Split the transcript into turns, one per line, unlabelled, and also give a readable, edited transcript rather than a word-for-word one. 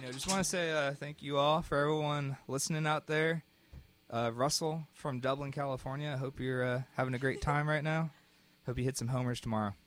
Just want to say thank you all for everyone listening out there. Russell from Dublin, California. I hope you're having a great time right now. Hope you hit some homers tomorrow.